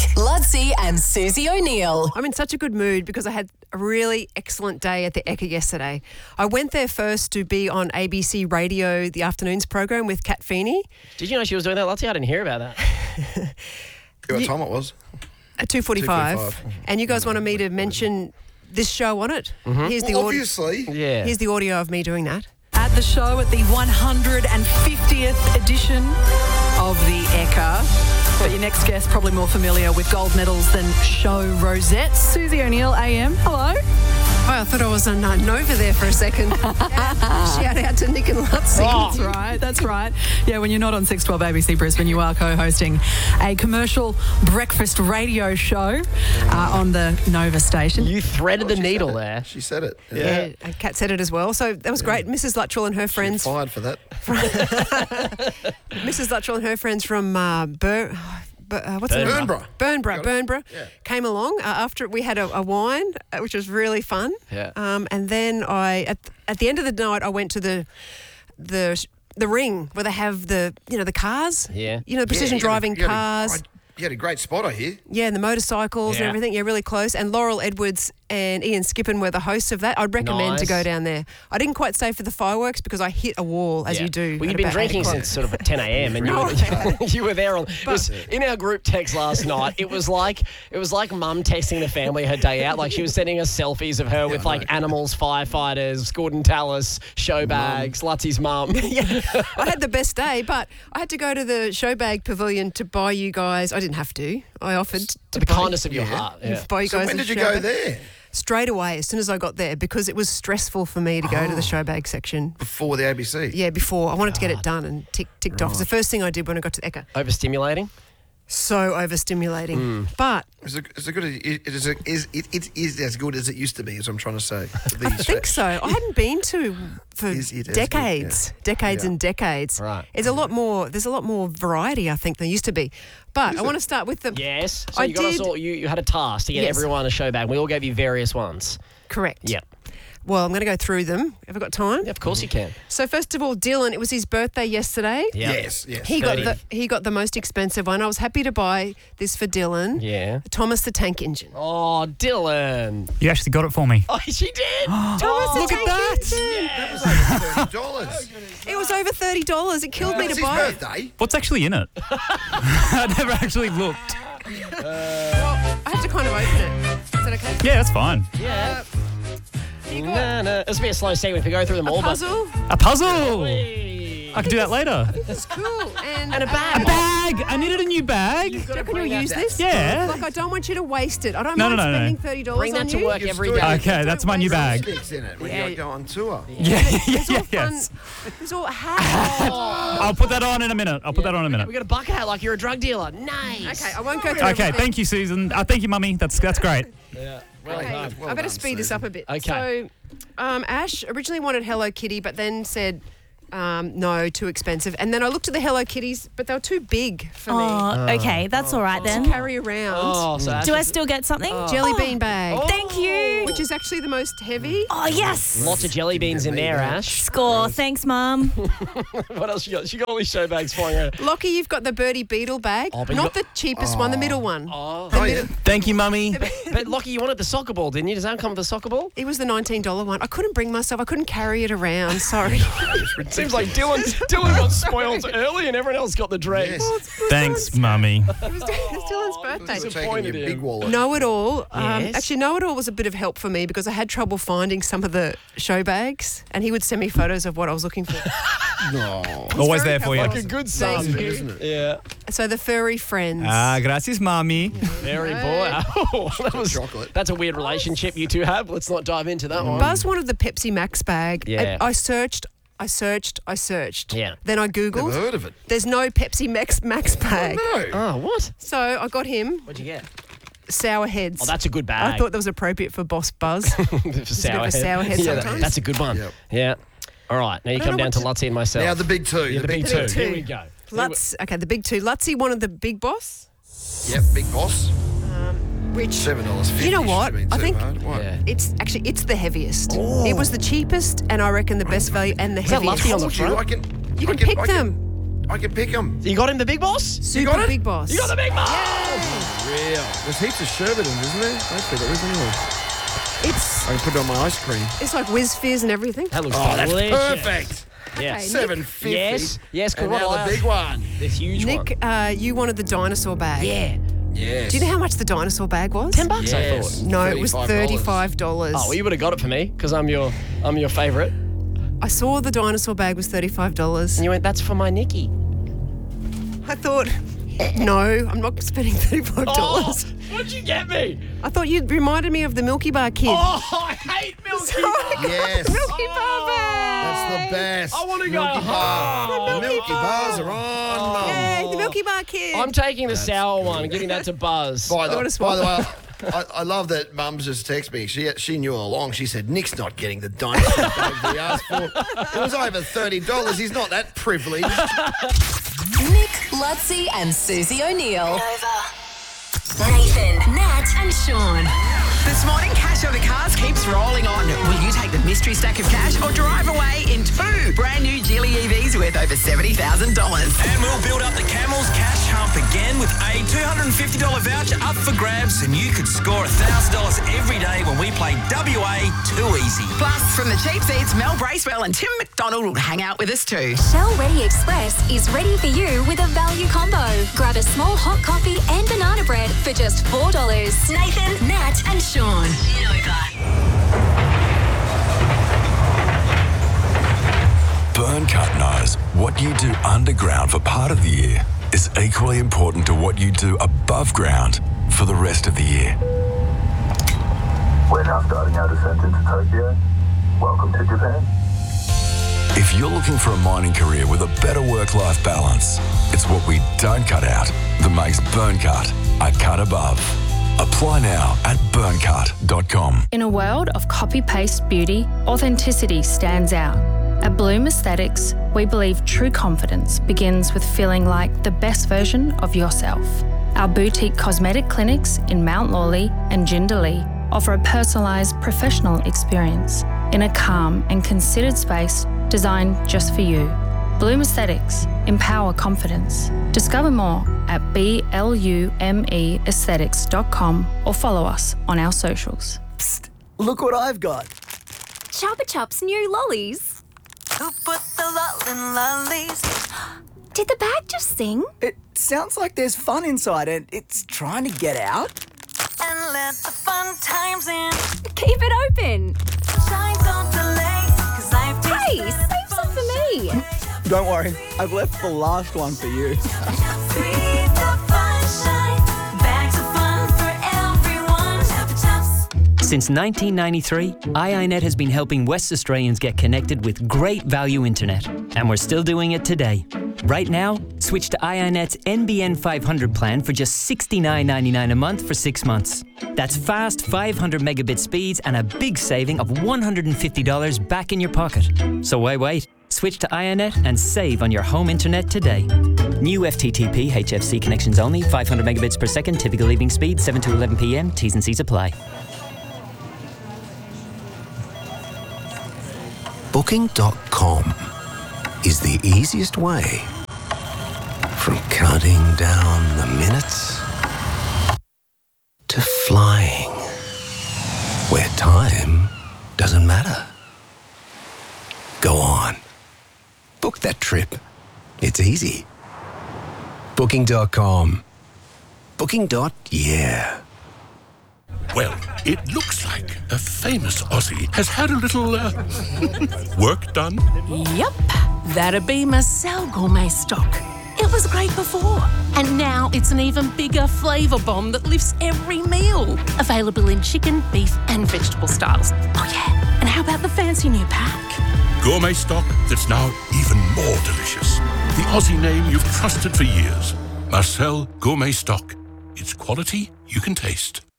Ludsey and Susie O'Neill. I'm in such a good mood because I had a really excellent day at the Ekka yesterday. I went there first to be on ABC Radio, the afternoons program with Kat Feeney. Did you know she was doing that, Ludsey? I didn't hear about that. What time it was? At 2:45. And you guys wanted me to mention this show on it. Here's the Obviously. Yeah. Here's the audio of me doing that. At the show at the 150th edition of the Ekka. But your next guest, probably more familiar with gold medals than show rosettes. Susie O'Neill, AM. Hello. Oh, I thought I was on Nova there for a second. Shout out to Nick and Ludsey. That's right. Yeah, when you're not on 612 ABC Brisbane, you are co-hosting a commercial breakfast radio show on the Nova station. You threaded the needle there. She said it. Yeah, and Kat said it as well. So that was great. Mrs. Luttrell and her friends. She fired for that. Mrs. Luttrell and her friends from Burnborough came along after we had a wine, which was really fun. Yeah. And then at the end of the night, I went to the ring where they have the cars. Yeah. The precision driving cars. You had a great spot, I hear. Yeah, and the motorcycles and everything. Yeah, really close. And Laurel Edwards and Ian Skippen were the hosts of that. I'd recommend to go down there. I didn't quite stay for the fireworks because I hit a wall, as you do. Well, you've been drinking since sort of 10 a.m. and you were there in our group text last night. It was like mum texting the family her day out. Like she was sending us selfies of her with animals, firefighters, Gordon Tallis, show bags, Ludsey's mum. Yeah, I had the best day, but I had to go to the Showbag Pavilion to buy you guys. I didn't have to. I offered to the kindness of your heart. Yeah. Buy you guys. So when a did you Showbag. go there? Straight away, as soon as I got there, because it was stressful for me to go to the Showbag section. Before the ABC? Yeah, before. I wanted to get it done and ticked off. It's the first thing I did when I got to the Ekka. Overstimulating? So overstimulating. But Is it as good as it used to be, as I'm trying to say? I think so. I hadn't been to for Is it as decades, and decades. Right. There's a lot more variety, I think, than used to be. But I want to start with the... Yes. So you had a task to get everyone a show bag. We all gave you various ones. Correct. Yep. Well, I'm going to go through them. Have I got time? Yeah, of course you can. So first of all, Dylan, it was his birthday yesterday. Yep. Yes. He got the most expensive one. I was happy to buy this for Dylan. Yeah. Thomas the Tank Engine. Oh, Dylan. You actually got it for me. Oh, she did. Thomas the look at Tank that. Engine. That was over $30. It was over $30. It killed me It's to his buy it. birthday. What's actually in it? I never actually looked. Well, I have to kind of open it. Is that okay? Yeah, that's fine. Yeah. This will be a slow segment if we go through them all. Puzzle. A puzzle. Hey. I can do that later. It's cool. And And a bag. A bag. I needed a new bag. Do you reckon you'll use this? Yeah. Like, I don't want you to waste it. I don't No, mind no, no, spending $30 Bring on that to you. work You've every stood day. Okay, that's my new bag. Sticks in it when Yeah. you go on tour. Yeah, It's all fun. yes. It's all hat. I'll put that on in a minute. We got a bucket hat like you're a drug dealer. Nice. Okay, I won't go through Okay, everything. thank you, Susan. Thank you, Mummy. That's great. Yeah. Well Okay, done. Well I better done, speed this Susan. up a bit. Okay. So, Ash originally wanted Hello Kitty, but then said, no, too expensive. And then I looked at the Hello Kitties, but they were too big for me Oh, okay, that's all right to then. carry around. Oh, so Do I still get something? Jelly bean bag, Thank you. which is actually the most heavy. Oh, yes. lots of jelly beans in there, Ash. Score. Thanks, Mum. What else you got? She got all these show bags flying around. Lockie, you've got the Birdie Beetle bag. Oh, but you Not got- the cheapest one, the middle one. Oh, yeah. Thank you, Mummy. But Lockie, you wanted the soccer ball, didn't you? Does that come with the soccer ball? It was the $19 one. I couldn't bring myself. I couldn't carry it around. Sorry. It seems like Dylan got spoiled early and everyone else got the dregs. Yes. Thanks, Mummy. It was Dylan's birthday. You're taking Disappointed your in. big wallet. Know It All. Yes. Actually, Know It All was a bit of help for me because I had trouble finding some of the show bags, and he would send me photos of what I was looking for. No. Always very there for you. Like a good son. Thank you. Isn't it? Yeah. So the furry friends. Gracias, Mummy. Very boy. Oh, Chocolate. that's a weird relationship you two have. Let's not dive into that one. Buzz wanted the Pepsi Max bag. Yeah. And I searched. Yeah. Then I Never Googled. heard of it. There's no Pepsi Max bag. No. Oh, what? So I got him What'd you get? Sour Heads. Oh, that's a good bag. I thought that was appropriate for Boss Buzz. for sour a sour head Yeah, sometimes. that's a good one. Yep. Yeah. All right. Now you don't come know down to what Ludsey and myself. Now the big two. Yeah, the big two. two. Here we go. Okay, the big two. Lutsey wanted the Big Boss, Yep, big boss. which $7.50. You know what? Should've been I too think- hard. What? Yeah. it's the heaviest. It was the cheapest, and I reckon the best value and the Is that heaviest. Lutsey on the Told you, front? I can. You I can pick I them. I can pick them. You got him the big boss? Super got it? Big Boss. You got the big boss! Yeah. There's heaps of sherbet in, isn't there? Hopefully there is anyway. It's I can put it on my ice cream. it's like Whiz Fizz and everything. That looks That's delicious. perfect. Yes. Okay, $7.50. Yes, because And what now I the big one. the huge Nick, one. you wanted the dinosaur bag. Yeah. Yes. Do you know how much the dinosaur bag was? $10, I Yes. thought. No, it was $35. $35. Oh, well, you would have got it for me because I'm your favourite. I saw the dinosaur bag was $35. And you went, that's for my Nikki. I thought, no, I'm not spending $35. Oh, what'd you get me? I thought you reminded me of the Milky Bar kid. Oh, I hate Milky So I got Yes. the Milky Bar bag. That's the best. I want to go Milky Bar. home. The Milky Bars are on, Mum. Yay, the Milky Bar kid. I'm taking the sour one and giving that to Buzz. By the wanna swap. way, I love that Mum's just texted me. She knew all along. She said, Nick's not getting the dinosaur bag that he asked for. It was over $30. He's not that privileged. Nick, Lutzi, and Susie O'Neill. Nathan, Nat, and Sean. This morning, Cash Over Cars keeps rolling on. Will you take the mystery stack of cash or drive away in 2 brand new Geely EVs worth over $70,000? And we'll build up the Camels cash hump again with a $250 voucher up for grabs, and you could score $1,000 every day when we play WA Too Easy. Plus, from the cheap seats, Mel Bracewell and Tim McDonald will hang out with us too. Shell Ready Express is ready for you with a value combo. Grab a small hot coffee and banana bread for just $4. Nathan, Nat, and Sean. Burncut knows what you do underground for part of the year is equally important to what you do above ground for the rest of the year. We're now starting our descent into Tokyo. Welcome to Japan. If you're looking for a mining career with a better work-life balance, it's what we don't cut out that makes Burncut a cut above. Apply now at burncut.com. In a world of copy-paste beauty, authenticity stands out. At Bloom Aesthetics, we believe true confidence begins with feeling like the best version of yourself. Our boutique cosmetic clinics in Mount Lawley and Jindalee offer a personalised professional experience in a calm and considered space designed just for you. Bloom Aesthetics, empower confidence. Discover more at BLUMEaesthetics.com or follow us on our socials. Psst, look what I've got. Chupa Chups new lollies. Who put the lol in lollies? Did the bag just sing? It sounds like there's fun inside and it's trying to get out. And let the fun times in. Keep it open. Shine, don't delay, 'cause I've Hey, tasted save some for me. Don't worry, I've left the last one for you. Sweet the fun shine. Bags of fun for everyone. Chupa Chups. Since 1993, iiNet has been helping West Australians get connected with great value internet, and we're still doing it today. Right now, switch to iiNet's NBN 500 plan for just $69.99 a month for 6 months. That's fast 500 megabit speeds and a big saving of $150 back in your pocket. So why wait? Switch to iiNet and save on your home internet today. New FTTP HFC connections only, 500 megabits per second, typical leaving speed, 7 to 11 p.m. T's and C's apply. Booking.com is the easiest way from counting down the minutes to flying where time doesn't matter. Go on. Book that trip. It's easy. Booking.com. Booking.yeah. Well, it looks like a famous Aussie has had a little work done. Yep, that'd be Marcel Gourmet Stock. It was great before, and now it's an even bigger flavour bomb that lifts every meal. Available in chicken, beef and vegetable styles. Oh yeah, and how about the fancy new pack? Gourmet stock that's now even more delicious. The Aussie name you've trusted for years. Marcel Gourmet Stock. It's quality you can taste.